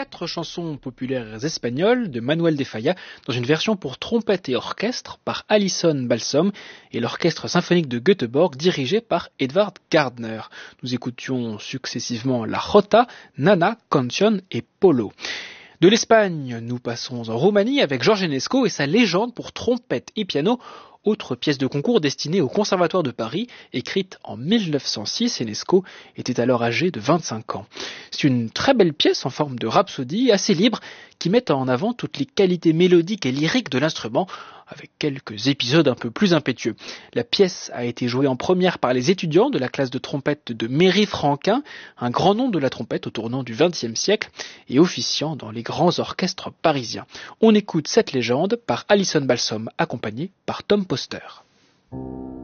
4 chansons populaires espagnoles de Manuel de Falla dans une version pour trompette et orchestre par Alison Balsom et l'orchestre symphonique de Göteborg dirigé par Edvard Gardner. Nous écoutions successivement La Jota, Nana, Canción et Polo. De l'Espagne, nous passons en Roumanie avec George Enesco et sa légende pour trompette et piano, autre pièce de concours destinée au Conservatoire de Paris, écrite en 1906. Enesco était alors âgé de 25 ans. C'est une très belle pièce en forme de rhapsodie, assez libre, qui met en avant toutes les qualités mélodiques et lyriques de l'instrument, avec quelques épisodes un peu plus impétueux. La pièce a été jouée en première par les étudiants de la classe de trompette de Méry-Franquin, un grand nom de la trompette au tournant du XXe siècle et officiant dans les grands orchestres parisiens. On écoute cette légende par Alison Balsom, accompagnée par Tom Poster.